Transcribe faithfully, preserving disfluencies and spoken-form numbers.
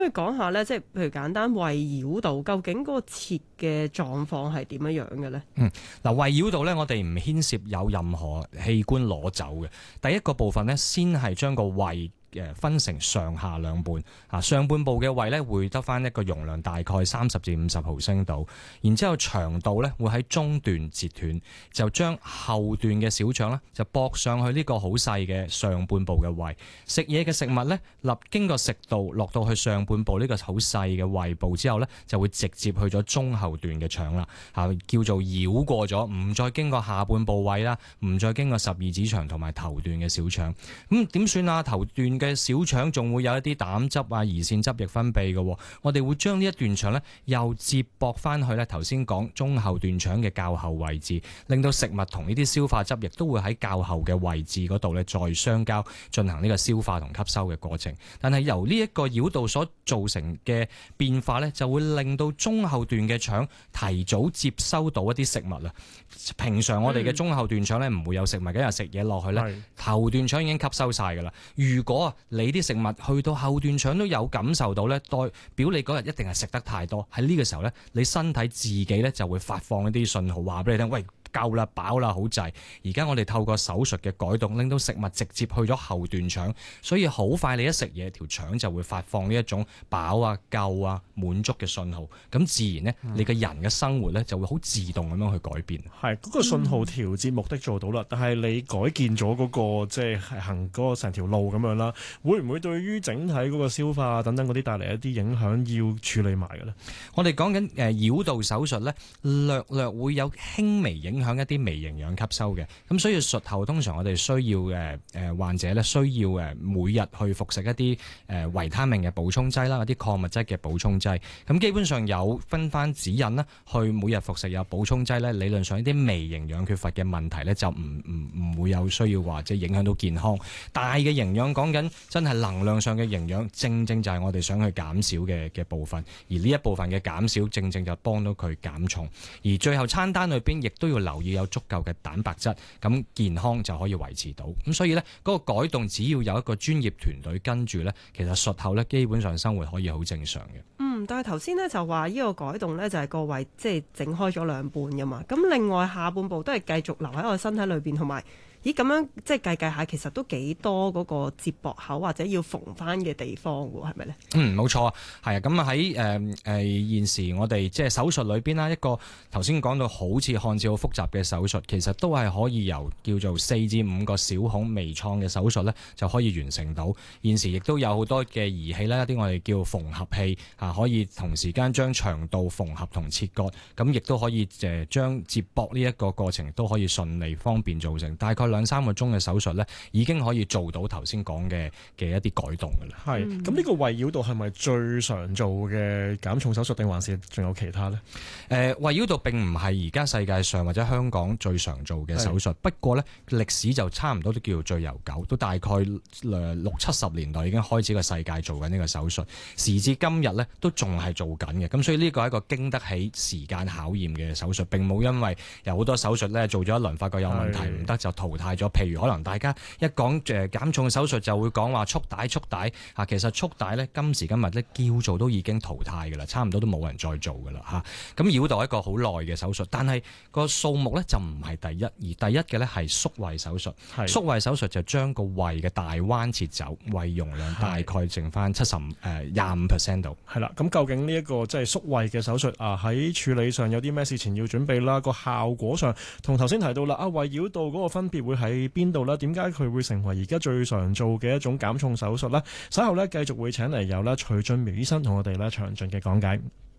不如講下咧，即係譬如簡單胃繞道，究竟嗰個切嘅狀況係點樣樣嘅咧？ 嗯，嗱，胃繞道咧，我哋唔牽涉有任何器官攞走嘅。第一個部分咧，先係將個胃誒分成上下兩半，啊上半部嘅胃咧會得翻一個容量大概三十至五十毫升度，然之後腸道咧會喺中段截斷，就將後段嘅小腸咧就駁上去呢個好細嘅上半部嘅胃。食嘢嘅食物咧，立經過食道落到去上半部呢個好細嘅胃部之後咧，就會直接去咗中後段嘅腸啦，嚇叫做繞過咗，唔再經過下半部胃啦，唔再經過十二指腸同埋頭段嘅小腸。咁點算啊？頭段嘅小腸仲會有一啲膽汁啊、胰腺汁液分泌嘅，我哋會將呢一段腸呢又接駁翻去呢頭先講中後段腸嘅較後位置，令到食物同呢啲消化汁液都會喺較後嘅位置嗰度呢再相交，進行呢個消化同吸收嘅過程。但係由呢一個繞道所造成嘅變化呢，就會令到中後段嘅腸提早接收到一啲食物啦。平常我哋嘅中後段腸呢唔會有食物嘅，因為食嘢落去呢，頭段腸已經吸收晒㗎啦。如果你啲食物去到後段腸都有感受到咧，代表你嗰日一定係食得太多。喺呢個時候咧，你身體自己咧就會發放一啲信號，話俾你聽，喂，夠啦，飽啦，好滯。而家我哋透過手術嘅改動，令到食物直接去咗後段腸，所以好快你一食嘢，條腸就會發放呢一種飽啊、夠啊、滿足嘅信號。咁自然呢，嗯、你嘅人嘅生活咧就會好自動咁樣去改變。 係嗰、那個信號調節目的做到啦，但係你改建咗嗰、那個即係、就是、行嗰個成條路咁樣啦，會唔會對於整體嗰個消化等等嗰啲帶嚟一啲影響要處理埋嘅咧？我哋講緊誒繞道手術咧，略略會有輕微影響。響一啲微營養吸收嘅，咁所以術後通常我哋需要誒誒患者咧需要誒每日去服食一啲誒維他命嘅補充劑啦，一啲礦物質嘅補充劑。咁基本上有分翻指引啦，去每日服食有補充劑咧，理論上一啲微營養缺乏嘅問題咧就唔唔唔會有需要話即係影響到健康。大嘅營養講緊真係能量上嘅營養，正正就係我哋想去減少嘅嘅部分。而呢一部分嘅減少，正正就幫到佢減重。而最後餐單裏邊亦都要留意有足夠嘅蛋白質，咁健康就可以維持到。咁所以呢，嗰個改動只要有一個專業團隊跟住呢，其實術後呢基本上生活可以好正常嘅。 嗯，但係頭先呢就話呢個改動呢就係個胃即係整開咗兩半噶嘛，咁另外下半部都係繼續留喺我身體裏邊，同埋咦咁樣即係計計下，其實都幾多嗰個接駁口或者要縫翻嘅地方喎，係咪呢？ 嗯，冇錯啊，係啊。咁啊喺誒誒現時我哋即係手術裏邊啦，一個頭先講到好似看似好複雜嘅手術，其實都係可以由叫做四至五個小孔微創嘅手術咧，就可以完成到。現時亦都有好多嘅儀器啦，一啲我哋叫縫合器啊，可以同時間將腸道縫合同切割，咁亦都可以誒將接駁呢一個過程都可以順利方便做成。大概兩三個鐘嘅手術咧，已經可以做到頭先講嘅嘅一啲改動㗎啦。係，咁呢個胃繞道係咪最常做嘅減重手術，定還是仲有其他呢？誒、呃，胃繞道並唔係而家世界上或者香港最常做嘅手術，不過呢歷史就差唔多都叫做最悠久，都大概六七十年代已經開始個世界做緊呢個手術，時至今日呢都仲係做緊嘅。咁所以呢個係一個經得起時間考驗嘅手術，並冇因為有好多手術呢做咗一輪發覺有問題唔得就淘汰。咗，譬如可能大家一講誒減重手術就會講話束帶束帶嚇，其實束帶咧今時今日咧叫做都已經淘汰㗎啦，差唔多都冇人再做㗎啦嚇。咁繞道係一個好耐嘅手術，但係個數目咧就唔係第一，而第一嘅咧係縮胃手術。縮胃手術就將個胃嘅大彎切走，胃容量大概剩翻七十五誒廿五 percent 度。係啦，咁究竟呢一個即係縮胃嘅手術啊，喺處理上有啲咩事前要準備啦？個效果上同頭先提到啦，啊胃繞道嗰個分別會喺邊度呢？點解佢會成為而家最常做嘅一種減重手術呢？稍後呢，繼續會請嚟有啦徐俊苗醫生同我哋咧詳盡嘅講解。